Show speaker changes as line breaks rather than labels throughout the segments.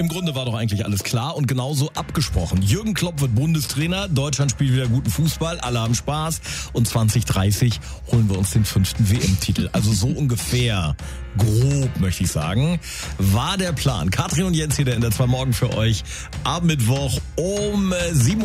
Im Grunde war doch eigentlich alles klar und genauso abgesprochen. Jürgen Klopp wird Bundestrainer, Deutschland spielt wieder guten Fußball, alle haben Spaß und 2030 holen wir uns den 5. WM-Titel. Also so ungefähr, grob möchte ich sagen, war der Plan. Katrin und Jens hier in der 2 Morgen für euch am Mittwoch um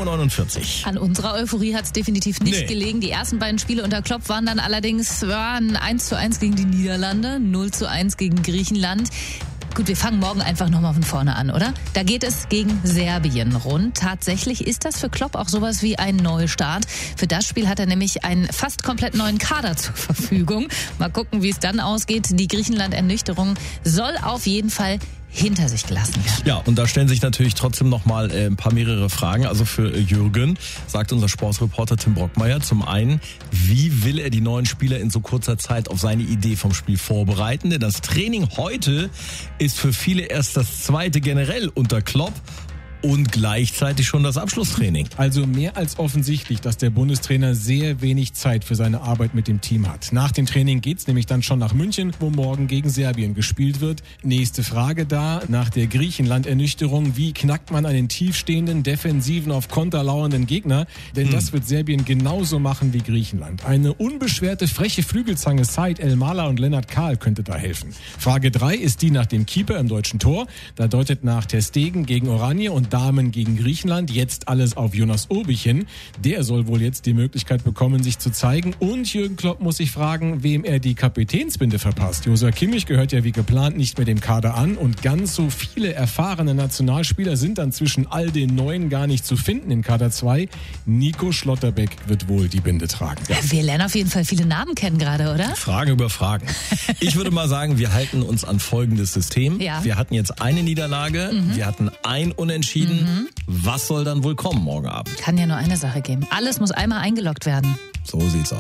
7.49 Uhr.
An unserer Euphorie hat es definitiv nicht gelegen. Die ersten beiden Spiele unter Klopp waren dann allerdings ein 1:1 gegen die Niederlande, 0:1 gegen Griechenland. Gut, wir fangen morgen einfach nochmal von vorne an, oder? Da geht es gegen Serbien rund. Tatsächlich ist das für Klopp auch sowas wie ein Neustart. Für das Spiel hat er nämlich einen fast komplett neuen Kader zur Verfügung. Mal gucken, wie es dann ausgeht. Die Griechenland-Ernüchterung soll auf jeden Fall hinter sich gelassen werden.
Ja, und da stellen sich natürlich trotzdem nochmal mehrere Fragen. Also für Jürgen, sagt unser Sportsreporter Tim Brockmeier, zum einen, wie will er die neuen Spieler in so kurzer Zeit auf seine Idee vom Spiel vorbereiten? Denn das Training heute ist für viele erst das zweite generell unter Klopp. Und gleichzeitig schon das Abschlusstraining.
Also mehr als offensichtlich, dass der Bundestrainer sehr wenig Zeit für seine Arbeit mit dem Team hat. Nach dem Training geht's nämlich dann schon nach München, wo morgen gegen Serbien gespielt wird. Nächste Frage da, nach der Griechenland-Ernüchterung, wie knackt man einen tiefstehenden, defensiven, auf Konter lauernden Gegner? Denn das wird Serbien genauso machen wie Griechenland. Eine unbeschwerte, freche Flügelzange Said El-Mala und Lennart Kahl könnte da helfen. Frage 3 ist die nach dem Keeper im deutschen Tor. Da deutet nach Ter Stegen gegen Oranje und Damen gegen Griechenland jetzt alles auf Jonas Obich hin. Der soll wohl jetzt die Möglichkeit bekommen, sich zu zeigen. Und Jürgen Klopp muss sich fragen, wem er die Kapitänsbinde verpasst. Joshua Kimmich gehört ja wie geplant nicht mehr dem Kader an. Und ganz so viele erfahrene Nationalspieler sind dann zwischen all den Neuen gar nicht zu finden in Kader 2. Nico Schlotterbeck wird wohl die Binde tragen.
Ja, wir lernen auf jeden Fall viele Namen kennen gerade, oder?
Fragen über Fragen. Ich würde mal sagen, wir halten uns an folgendes System.
Ja.
Wir hatten jetzt eine Niederlage, wir hatten ein Unentschieden. Was soll dann wohl kommen morgen Abend?
Kann ja nur eine Sache geben. Alles muss einmal eingeloggt werden.
So sieht's aus.